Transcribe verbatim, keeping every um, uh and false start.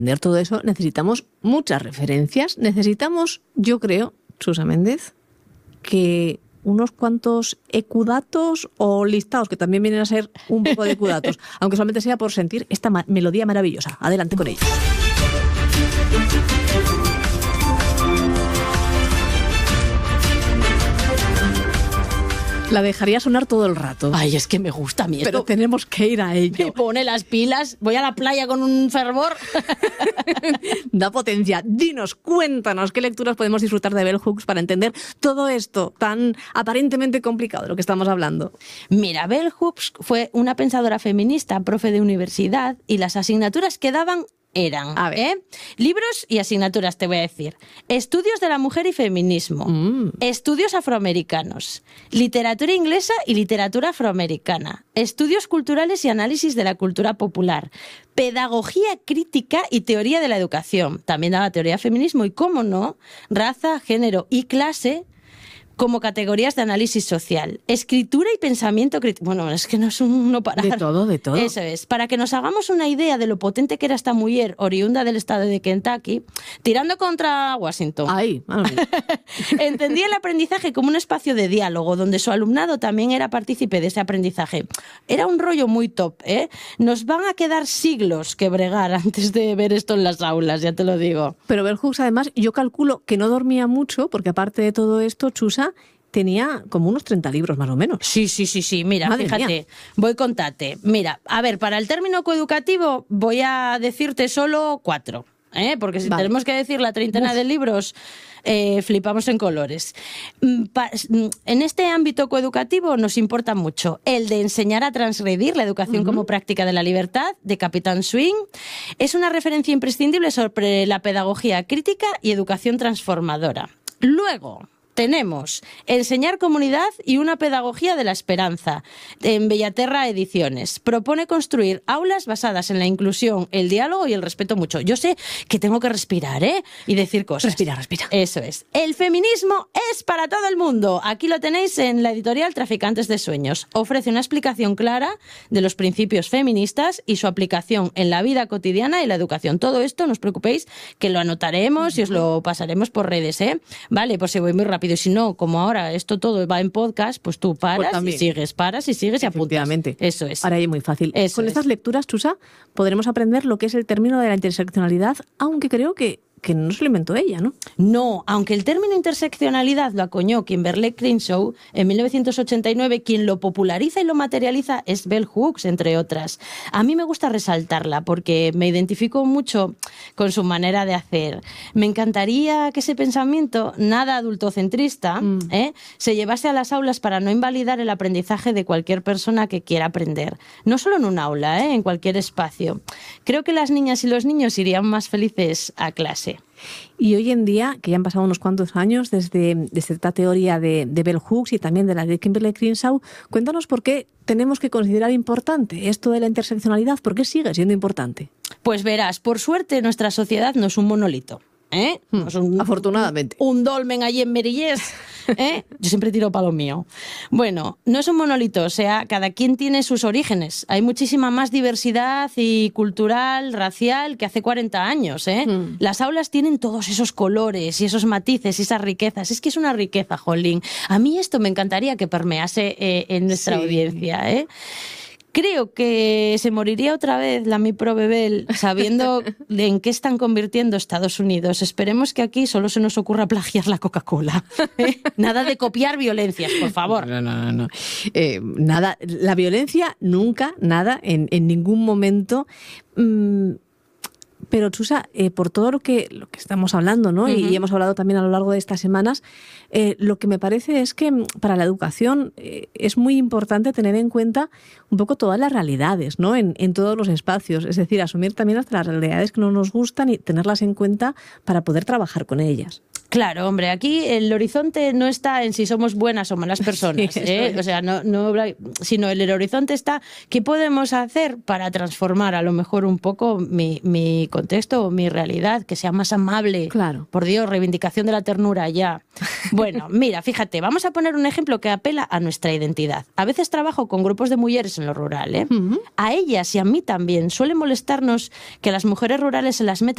entender todo eso necesitamos muchas referencias. Necesitamos, yo creo, Chusa Méndez, que unos cuantos ecudatos o listados, que también vienen a ser un poco de ecudatos, aunque solamente sea por sentir esta ma- melodía maravillosa. Adelante con ellos. La dejaría sonar todo el rato. Ay, es que me gusta a mí esto. Pero tenemos que ir a ello. Me pone las pilas, voy a la playa con un fervor. Da potencia. Dinos, cuéntanos qué lecturas podemos disfrutar de Bell Hooks para entender todo esto tan aparentemente complicado de lo que estamos hablando. Mira, Bell Hooks fue una pensadora feminista, profe de universidad, y las asignaturas que daban eran A ver. ¿eh? libros y asignaturas, te voy a decir. Estudios de la mujer y feminismo, Mm. estudios afroamericanos, literatura inglesa y literatura afroamericana, estudios culturales y análisis de la cultura popular, pedagogía crítica y teoría de la educación. También daba teoría de feminismo y, cómo no, raza, género y clase como categorías de análisis social. Escritura y pensamiento crítico. Bueno, es que no es un no parar. De todo, de todo. Eso es. Para que nos hagamos una idea de lo potente que era esta mujer oriunda del estado de Kentucky, tirando contra Washington. Ay, madre mía. Entendía el aprendizaje como un espacio de diálogo, donde su alumnado también era partícipe de ese aprendizaje. Era un rollo muy top, ¿eh? Nos van a quedar siglos que bregar antes de ver esto en las aulas, ya te lo digo. Pero Bell Hooks, además, yo calculo que no dormía mucho, porque aparte de todo esto, Chusa tenía como unos treinta libros más o menos. Sí, sí, sí, sí. Mira, Madre fíjate, mía. voy a contarte. Mira, a ver, para el término coeducativo voy a decirte solo cuatro, ¿eh? Porque si Vale. tenemos que decir la treintena Uf. de libros, eh, flipamos en colores. Mm, pa- mm, En este ámbito coeducativo nos importa mucho el de enseñar a transgredir, la educación como práctica de la libertad, de Capitán Swing. Es una referencia imprescindible sobre la pedagogía crítica y educación transformadora. Luego tenemos Enseñar comunidad y una pedagogía de la esperanza, en Bellaterra Ediciones. Propone construir aulas basadas en la inclusión, el diálogo y el respeto mutuo. Yo sé que tengo que respirar, ¿eh? Y decir cosas. Respira, respira. Eso es. El feminismo es para todo el mundo. Aquí lo tenéis en la editorial Traficantes de Sueños. Ofrece una explicación clara de los principios feministas y su aplicación en la vida cotidiana y la educación. Todo esto, no os preocupéis, que lo anotaremos y os lo pasaremos por redes, ¿eh? Vale, pues si voy muy rápido. Y si no, como ahora esto todo va en podcast, pues tú paras Pues y también. sigues, paras y sigues y apuntas. Efectivamente. Eso es. Ahora es muy fácil. Eso Con es. estas lecturas, Chusa, podremos aprender lo que es el término de la interseccionalidad, aunque creo que, que no se lo inventó ella, ¿no? No, aunque el término interseccionalidad lo acuñó Kimberlé Crenshaw en mil novecientos ochenta y nueve, quien lo populariza y lo materializa es Bell Hooks, entre otras. A mí me gusta resaltarla porque me identifico mucho con su manera de hacer. Me encantaría que ese pensamiento, nada adultocentrista, Mm. ¿eh? se llevase a las aulas para no invalidar el aprendizaje de cualquier persona que quiera aprender. No solo en un aula, ¿eh? en cualquier espacio. Creo que las niñas y los niños irían más felices a clase. Y hoy en día, que ya han pasado unos cuantos años desde, desde esta teoría de, de Bell Hooks y también de la de Kimberlé Crenshaw, cuéntanos por qué tenemos que considerar importante esto de la interseccionalidad, por qué sigue siendo importante. Pues verás, por suerte nuestra sociedad no es un monolito. ¿Eh? Hmm, No es un, afortunadamente. Un, un dolmen allí en Merillés. ¿Eh? Yo siempre tiro para lo mío. Bueno, no es un monolito, o sea, cada quien tiene sus orígenes. Hay muchísima más diversidad y cultural, racial, que hace cuarenta años. ¿eh? Hmm. Las aulas tienen todos esos colores y esos matices y esas riquezas. Es que es una riqueza, jolín. A mí esto me encantaría que permease eh, en nuestra Sí. audiencia, ¿eh? Creo que se moriría otra vez la Mi Pro Bebel sabiendo en qué están convirtiendo Estados Unidos. Esperemos que aquí solo se nos ocurra plagiar la Coca-Cola. ¿eh? Nada de copiar violencias, por favor. No, no, no. no. Eh, nada, la violencia nunca, nada, en, en ningún momento. Mm, pero, Chusa, eh, por todo lo que, lo que estamos hablando, ¿no? Uh-huh. y, y hemos hablado también a lo largo de estas semanas, eh, lo que me parece es que para la educación eh, es muy importante tener en cuenta un poco todas las realidades, ¿no? En, en todos los espacios. Es decir, asumir también hasta las realidades que no nos gustan y tenerlas en cuenta para poder trabajar con ellas. Claro, hombre, aquí el horizonte no está en si somos buenas o malas personas, Sí, ¿eh? O sea, no, no, sino el, el horizonte está qué podemos hacer para transformar a lo mejor un poco mi, mi contexto o mi realidad, que sea más amable. Claro. Por Dios, reivindicación de la ternura ya. Bueno, mira, fíjate, vamos a poner un ejemplo que apela a nuestra identidad. A veces trabajo con grupos de mujeres en lo rural, ¿eh? Uh-huh. A ellas y a mí también suele molestarnos que las mujeres rurales se las metan